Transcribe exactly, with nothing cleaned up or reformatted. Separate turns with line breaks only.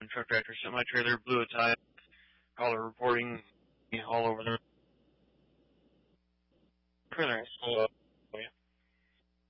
truck tractor, semi-trailer, blew a tire, caller reporting all over the trailer. So,